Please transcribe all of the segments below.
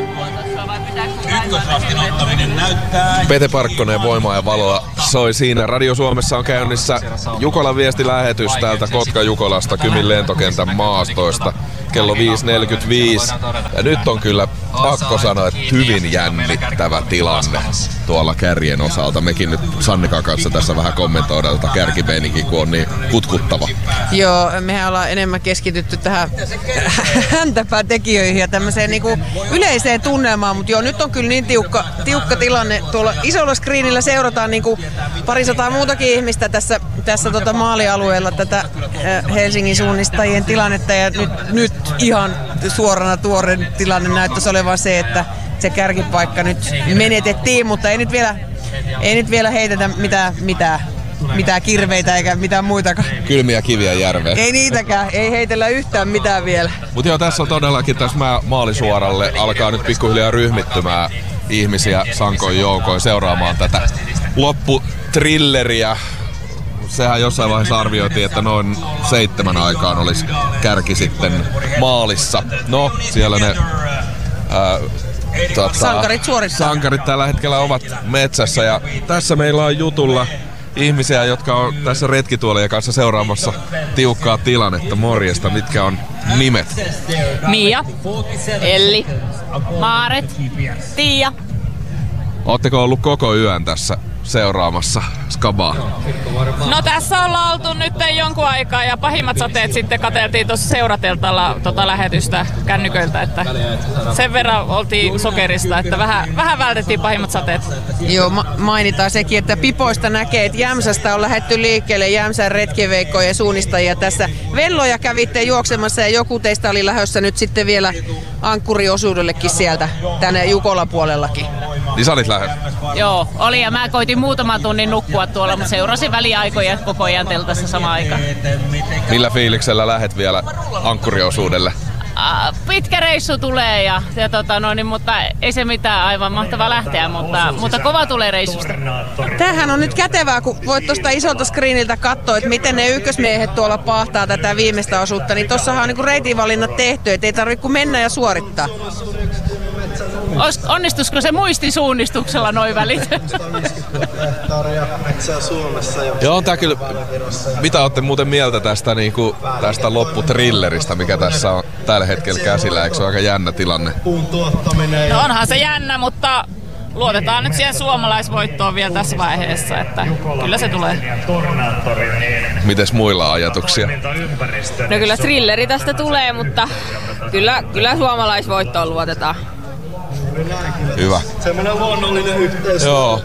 Ykkösrastin ottaminen näyttää. Pete Parkkonen, Voimaa ja valoa soi siinä. Radio Suomessa on käynnissä Jukolan viestilähetys täältä Kotka-Jukolasta Kymin lentokentän maastoista. Kello 5.45. Ja nyt on kyllä pakko sanoa, että hyvin jännittävä tilanne tuolla kärjen osalta. Mekin nyt Sannikan kanssa tässä vähän kommentoidaan tätä kärkipeininkiä, kun on niin kutkuttava. Joo, mehän ollaan enemmän keskitytty tähän häntäpäätekijöihin ja tämmöiseen niinku yleiseen tunnelmaan, mutta joo, nyt on kyllä niin tiukka tilanne. Tuolla isolla screenillä seurataan niinku parisataa muutakin ihmistä tässä maalialueella tätä Helsingin suunnistajien tilannetta ja nyt ihan suorana tuore tilanne näyttäisi olevan se, että se kärkipaikka nyt menetettiin, mutta ei nyt vielä heitetä mitään kirveitä eikä mitään muitakaan. Kylmiä kiviä järveen. Ei niitäkään, ei heitellä yhtään mitään vielä. Mutta joo, tässä on todellakin tässä maalisuoralle alkaa nyt pikkuhiljaa ryhmittymään ihmisiä sankoin joukoin seuraamaan tätä lopputrilleriä. Sehän jossain vaiheessa arvioitiin, että noin 7 aikaan olisi kärki sitten maalissa. No, siellä ne sankarit suorittaa. Sankarit tällä hetkellä ovat metsässä ja tässä meillä on jutulla ihmisiä, jotka on tässä retkituolien kanssa seuraamassa tiukkaa tilannetta. Morjesta, mitkä on nimet? Mia, Elli, Maaret, Tiia. Ootteko ollut koko yön tässä seuraamassa skabaa? No tässä ollaan oltu nyt jonkun aikaa ja pahimmat sateet sitten katseltiin tuossa seurateltalla lähetystä kännyköiltä, että sen verran oltiin sokerista, että vähän vältettiin pahimmat sateet. Joo, mainitaan sekin, että pipoista näkee, että Jämsästä on lähdetty liikkeelle Jämsän retkiveikkojen suunnistajia tässä. Venloja kävitte juoksemassa ja joku teistä oli lähdössä nyt sitten vielä ankkuriosuudellekin sieltä tänne Jukolan puolellakin. Niin sä olit lähdössä? Joo, oli ja mä koitin muutaman tunnin nukkua tuolla, mutta seurasin väliaikoja koko ajan teltassa samaan aikaan. Millä fiiliksellä lähet vielä ankkuriosuudelle? Pitkä reissu tulee mutta ei se mitään, aivan mahtava lähteä, mutta kova tulee reissusta. Tämähän on nyt kätevää, kun voit tuosta isolta screeniltä katsoa, että miten ne ykkösmiehet tuolla paahtaa tätä viimeistä osuutta, niin tossahan on niinku reitinvalinnat tehty, että ei tarvitse kuin mennä ja suorittaa. Onnistuisiko se muistisuunnistuksella noin välit? Joo, on tää kyllä. Mitä ootte muuten mieltä tästä lopputrilleristä, mikä tässä on tällä hetkellä käsillä? Eikö se ole aika jännä tilanne? No onhan se jännä, mutta luotetaan nyt siihen suomalaisvoittoon vielä tässä vaiheessa, että kyllä se tulee. Mites muilla ajatuksia? No kyllä thrilleri tästä tulee, mutta kyllä suomalaisvoittoon luotetaan. Hyvä. Semmoinen luonnollinen yhteistyö. Joo.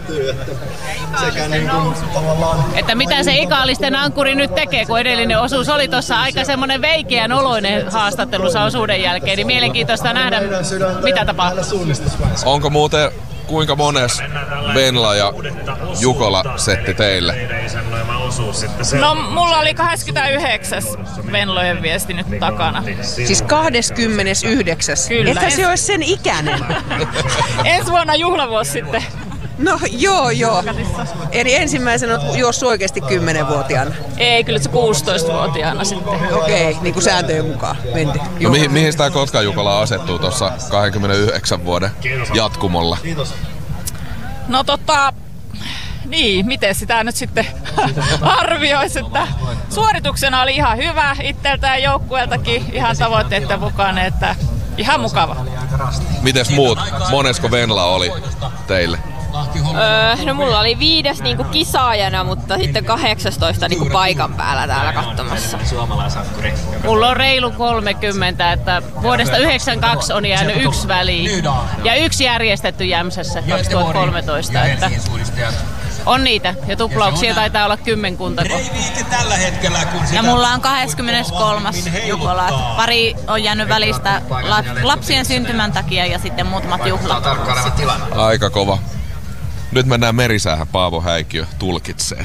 Että mitä se ikaalisten ankkuri nyt tekee, kun edellinen osuus oli tuossa aika semmoinen veikeän oloinen haastattelussa osuuden jälkeen, niin mielenkiintoista nähdä, mitä tapahtuu. Onko muuten kuinka mones Venla ja Jukola setti teille? No mulla oli 29. Venlojen viesti nyt takana. Siis 29. Kyllä. Että se olisi sen ikäinen. Ensi vuonna juhlavuosi sitten. No joo. Eli ensimmäisenä on juossut oikeasti 10-vuotiaana. Ei, kyllä se 16-vuotiaana sitten. Okei, niin kuin sääntöjen mukaan mentiin. No mihin tämä Kotka-Jukola asettuu tuossa 29 vuoden jatkumolla? No niin, miten sitä nyt sitten arvioisi, että suorituksena oli ihan hyvä itseltään ja joukkueeltakin ihan tavoitteiden mukainen, että ihan mukava. Mites muut? Monesko Venla oli teille? No mulla oli 5. niinku kisaajana, mutta sitten 18 niinku paikan päällä täällä katsomassa. Mulla on reilu 30, että vuodesta 92 on jäänyt 1 väliin ja 1 järjestetty Jämsässä 2013. Että on niitä ja tuplauksia taitaa olla 10. Ja mulla on 23. Jukola. Pari on jäänyt välistä lapsien syntymän takia ja sitten muutamat juhlat. Aika kova. Nyt mennään merisäähän, Paavo Häikiö tulkitsee.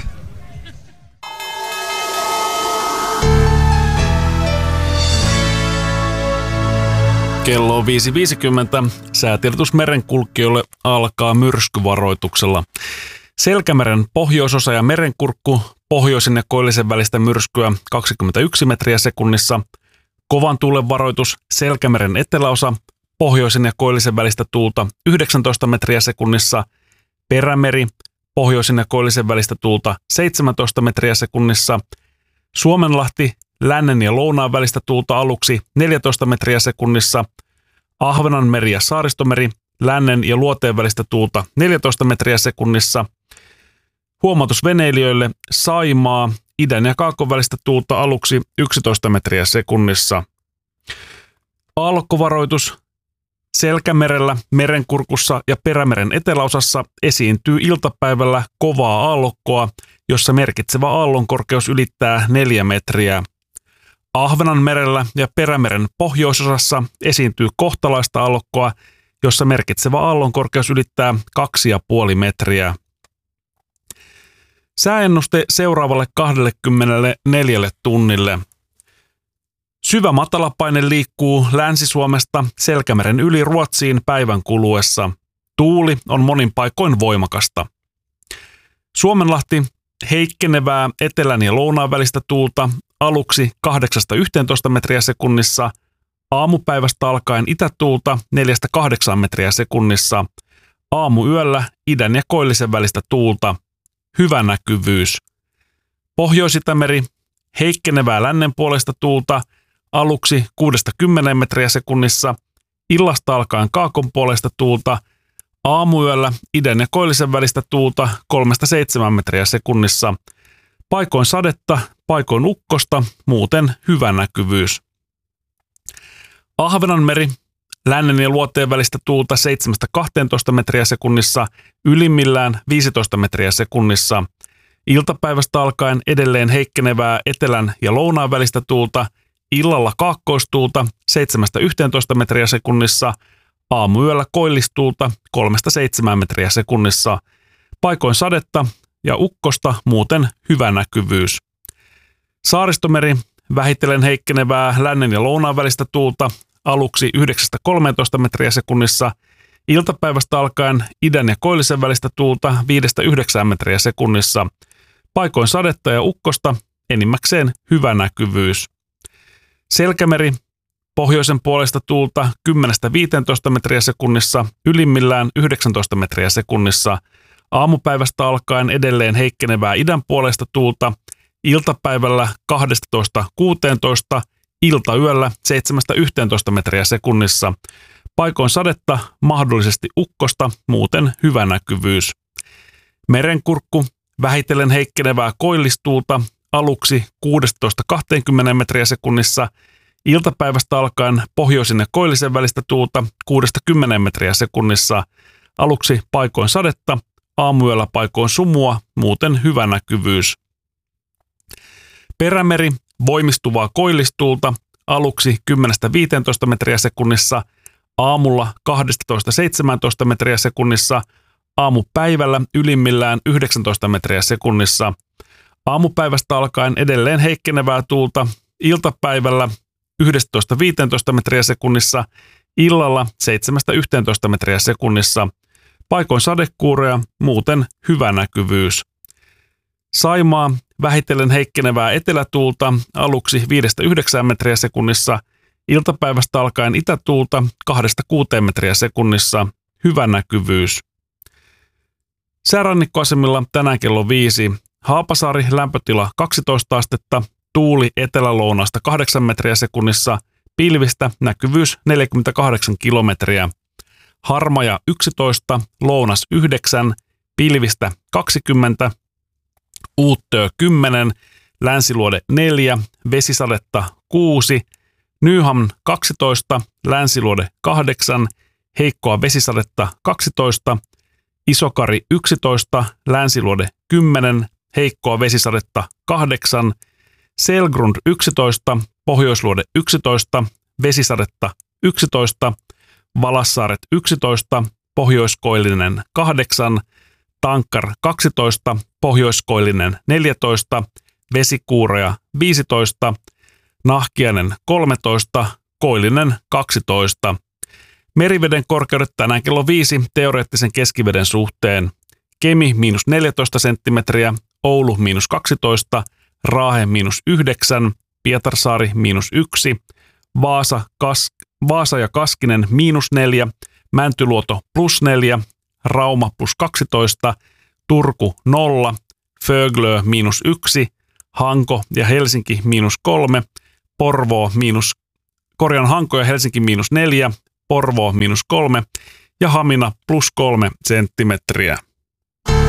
Kello on 5.50. Säätiedotus merenkulkijoille alkaa myrskyvaroituksella. Selkämeren pohjoisosa ja Merenkurkku, pohjoisin ja koillisen välistä myrskyä 21 metriä sekunnissa. Kovan tuulen varoitus Selkämeren eteläosa, pohjoisen ja koillisen välistä tuulta 19 metriä sekunnissa. Perämeri, pohjoisen ja koillisen välistä tuulta 17 metriä sekunnissa. Suomenlahti, lännen ja lounaan välistä tuulta aluksi 14 metriä sekunnissa. Ahvenanmeri ja Saaristomeri, lännen ja luoteen välistä tuulta 14 metriä sekunnissa. Huomautus veneilijöille: Saimaa, idän ja kaakon välistä tuulta aluksi 11 metriä sekunnissa. Aallokkovaroitus: Selkämerellä, Merenkurkussa ja Perämeren eteläosassa esiintyy iltapäivällä kovaa aallokkoa, jossa merkitsevä aallonkorkeus ylittää 4 metriä. Ahvenanmerellä ja Perämeren pohjoisosassa esiintyy kohtalaista aallokkoa, jossa merkitsevä aallonkorkeus ylittää 2,5 metriä. Sääennuste seuraavalle 24 tunnille. Syvä matalapaine liikkuu Länsi-Suomesta Selkämeren yli Ruotsiin päivän kuluessa. Tuuli on monin paikoin voimakasta. Suomenlahti, heikkenevää etelän ja lounaan välistä tuulta aluksi 8-11 metriä sekunnissa. Aamupäivästä alkaen itätuulta 4-8 metriä sekunnissa. Aamuyöllä idän ja koillisen välistä tuulta. Hyvä näkyvyys. Pohjois-Itämeri, heikkenevää lännen puolesta tuulta aluksi 6-10 metriä sekunnissa. Illasta alkaen kaakon puolesta tuulta. Aamuyöllä idän ja koillisen välistä tuulta 3-7 metriä sekunnissa. Paikoin sadetta, paikoin ukkosta, muuten hyvä näkyvyys. Ahvenanmeri, lännen ja luoteen välistä tuulta 7-12 metriä sekunnissa, ylimmillään 15 metriä sekunnissa. Iltapäivästä alkaen edelleen heikkenevää etelän ja lounaan välistä tuulta, illalla kaakkoistuulta 7-11 metriä sekunnissa, aamuyöllä koillistuulta 3-7 metriä sekunnissa. Paikoin sadetta ja ukkosta, muuten hyvä näkyvyys. Saaristomeri, vähitellen heikkenevää lännen ja lounaan välistä tuulta aluksi 9-13 metriä sekunnissa. Iltapäivästä alkaen idän ja koillisen välistä tuulta 5-9 metriä sekunnissa. Paikoin sadetta ja ukkosta, enimmäkseen hyvä näkyvyys. Selkämeri, pohjoisen puolesta tuulta 10-15 metriä sekunnissa, ylimmillään 19 metriä sekunnissa. Aamupäivästä alkaen edelleen heikkenevää idän puolesta tuulta, iltapäivällä 12-16, iltayöllä 7-11 metriä sekunnissa. Paikoin sadetta, mahdollisesti ukkosta, muuten hyvä näkyvyys. Merenkurkku, vähitellen heikkenevää koillistuulta, aluksi 16-20 metriä sekunnissa. Iltapäivästä alkaen pohjoisen ja koillisen välistä tuulta 6-10 metriä sekunnissa. Aluksi paikoin sadetta, aamuyöllä paikoin sumua, muuten hyvä näkyvyys. Perämeri, voimistuvaa koillistuulta, aluksi 10-15 metriä sekunnissa, aamulla 12-17 metriä sekunnissa, aamupäivällä ylimmillään 19 metriä sekunnissa. Aamupäivästä alkaen edelleen heikkenevää tuulta, iltapäivällä 11-15 metriä sekunnissa, illalla 7-11 metriä sekunnissa. Paikoin sadekuureja, muuten hyvä näkyvyys. Saimaa, vähitellen heikkenevää etelätuulta, aluksi 5-9 metriä sekunnissa, iltapäivästä alkaen itätuulta 2-6 metriä sekunnissa, hyvä näkyvyys. Säärannikkoasemilla tänään kello 5. Haapasaari, lämpötila 12 astetta, tuuli etelälounasta 8 metriä sekunnissa, pilvistä näkyvyys 48 kilometriä. Harmaja 11, lounas 9, pilvistä 20, Uuttöö 10, Länsiluode 4, vesisadetta 6, Nyhamn 12, Länsiluode 8, heikkoa vesisadetta 12, Isokari 11, Länsiluode 10, heikkoa vesisadetta 8, Selgrund 11, Pohjoisluode 11, vesisadetta 11, Valassaaret 11, Pohjoiskoillinen 8, Tankkar 12, Pohjoiskoillinen 14, Vesikuureja 15, Nahkiainen 13, Koillinen 12. Meriveden korkeudet tänään kello 5 teoreettisen keskiveden suhteen. Kemi -14 senttimetriä, Oulu -12, Raahe -9, Pietarsaari -1, Vaasa Vaasa ja Kaskinen -4, Mäntyluoto +4, Rauma +12, Turku 0, Föglö -1, Hanko ja Helsinki -3, Hanko ja Helsinki -4, Porvoo -3 ja Hamina +3 senttimetriä.